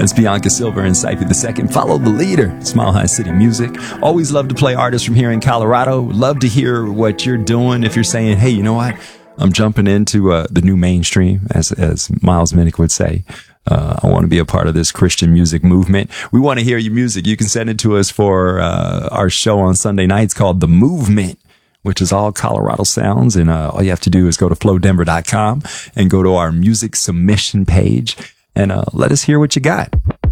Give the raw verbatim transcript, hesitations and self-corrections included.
That's Bianca Silver and Cypher the Second. Follow the leader, Smile High City Music. Always love to play artists from here in Colorado. Love to hear what you're doing. If you're saying, hey, you know what? I'm jumping into uh, the new mainstream, as as Miles Minnick would say. Uh, I want to be a part of this Christian music movement. We want to hear your music. You can send it to us for uh, our show on Sunday nights called The Movement, which is all Colorado sounds. And uh, all you have to do is go to flow denver dot com and go to our music submission page and uh, let us hear what you got.